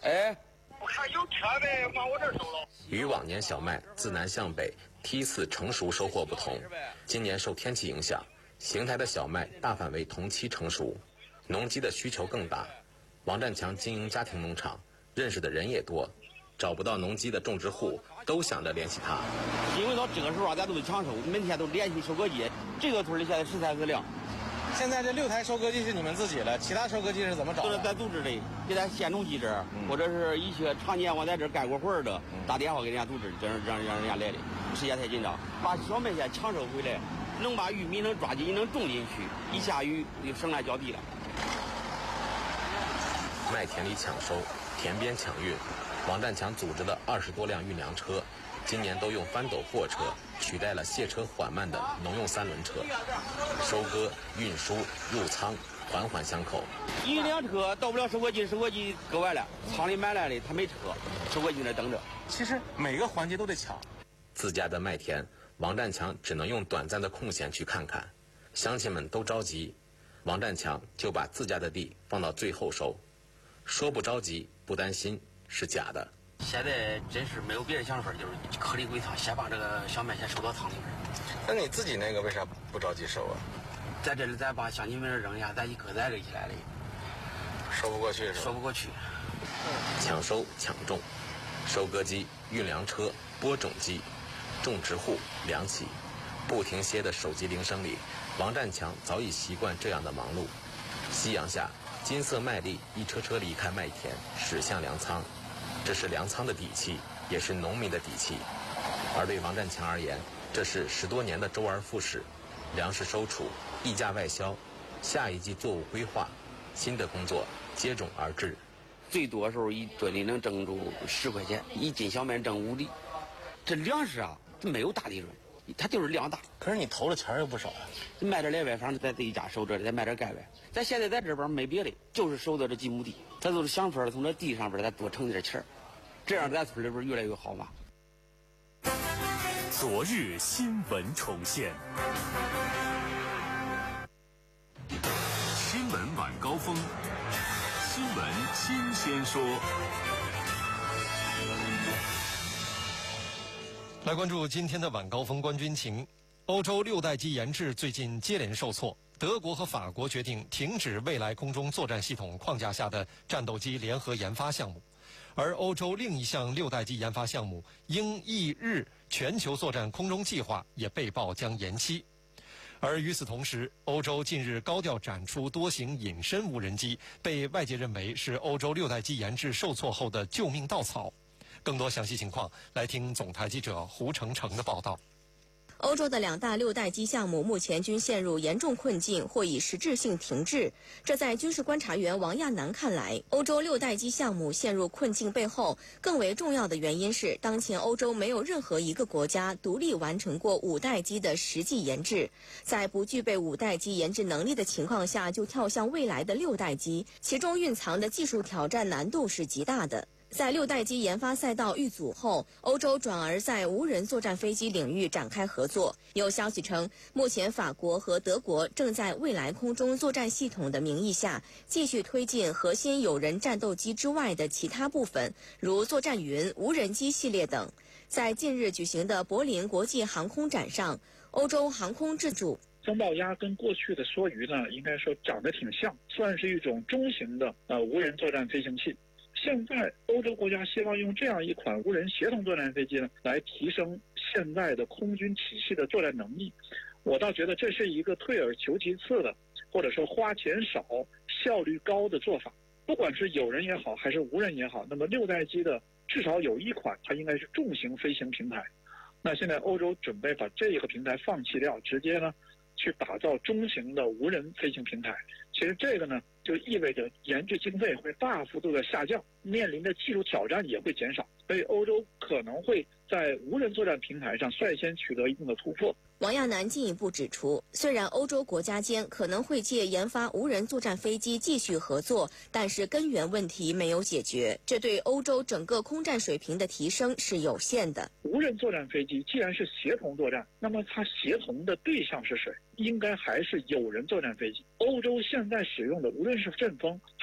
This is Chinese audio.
哎， 我看有车呗，往我这儿收了。 与往年小麦自南向北梯次成熟收获不同，今年受天气影响，邢台的小麦大范围同期成熟，农机的需求更大。王占强经营家庭农场，认识的人也多，找不到农机的种植户都想着联系他。 因为到这个时候啊，咱都得抢收，每天都联系收割机。这个村里现在13个粮。 现在这6台收割机是你们自己的，其他收割机是怎么找的？ 都是咱组织的，给咱县农机这儿，或者是一些常年我在这儿干过活的，打电话给人家组织，让人家来的。时间太紧张，把小麦线抢收回来，能把玉米能抓紧，能种进去，一下雨就生产较低了。 麦田里抢收，田边抢运，王占强组织的20多辆运粮车，今年都用翻斗货车取代了卸车缓慢的农用3轮车，收割、运输、入仓，环环相扣。 一辆车到不了收割机，收割机割完了，仓里买来的他没车，收割机那等着。 其实每个环节都得抢。 自家的麦田，王占强只能用短暂的空闲去看看，乡亲们都着急，王占强就把自家的地放到最后收。说不着急不担心是假的。 现在真是没有别的想法，就是颗粒归仓，先把这个小麦先收到仓里面。 那你自己那个为啥不着急收啊？ 在这里咱把乡亲们扔下，咱一搁在这起来了， 收不过去是吧？ 说不过去。 抢收抢种，收割机、运粮车、播种机，种植户、粮企，不停歇的手机铃声里，王占强早已习惯这样的忙碌。夕阳下，金色麦粒一车车离开麦田，驶向粮仓。这是粮仓的底气，也是农民的底气。而对王占强而言，这是10多年的周而复始，粮食收储、溢价外销，下一季作物规划，新的工作接踵而至。 最多时候一吨里能挣住10块钱，一斤小麦挣5厘。这粮食啊，它没有大利润，它就是量大。 可是你投的钱又不少啊。 卖点来外，反正在自己家收这里，再卖点盖外。咱现在在这边没别的，就是收的这几亩地，咱都是想法从这地上边咱多挣点钱，这样咱村里边越来越好嘛。 昨日新闻重现，新闻晚高峰，新闻新鲜说。 来关注今天的晚高峰关军情。欧洲6代机研制最近接连受挫，德国和法国决定停止未来空中作战系统框架下的战斗机联合研发项目，而欧洲另一项6代机研发项目英意日全球作战空中计划也被曝将延期。而与此同时，欧洲近日高调展出多型隐身无人机，被外界认为是欧洲6代机研制受挫后的救命稻草。更多详细情况，来听总台记者胡成成的报道。 欧洲的2大6代机项目目前均陷入严重困境或已实质性停滞。这在军事观察员王亚楠看来，欧洲6代机项目陷入困境背后，更为重要的原因是，当前欧洲没有任何一个国家独立完成过5代机的实际研制。在不具备5代机研制能力的情况下，就跳向未来的6代机，其中蕴藏的技术挑战难度是极大的。在6代机研发赛道遇阻后，欧洲转而在无人作战飞机领域展开合作。有消息称，目前法国和德国正在未来空中作战系统的名义下，继续推进核心有人战斗机之外的其他部分，如作战云、无人机系列等。在近日举行的柏林国际航空展上，欧洲航空自主风暴鸭跟过去的梭鱼呢，应该说长得挺像，算是一种中型的无人作战飞行器。现在欧洲国家希望用这样一款无人协同作战飞机呢，来提升现在的空军体系的作战能力。我倒觉得这是一个退而求其次的，或者说花钱少、效率高的做法。不管是有人也好，还是无人也好，那么6代机的至少有一款，它应该是重型飞行平台。那现在欧洲准备把这个平台放弃掉，直接呢去打造中型的无人飞行平台。其实这个呢，就意味着研制经费会大幅度的下降，面临的技术挑战也会减少，所以欧洲可能会在无人作战平台上率先取得一定的突破。 王亚楠进一步指出，虽然欧洲国家间可能会借研发无人作战飞机继续合作，但是根源问题没有解决，这对欧洲整个空战水平的提升是有限的。 无人作战飞机既然是协同作战，那么它协同的对象是谁？应该还是有人作战飞机。欧洲现在使用的，无论是阵风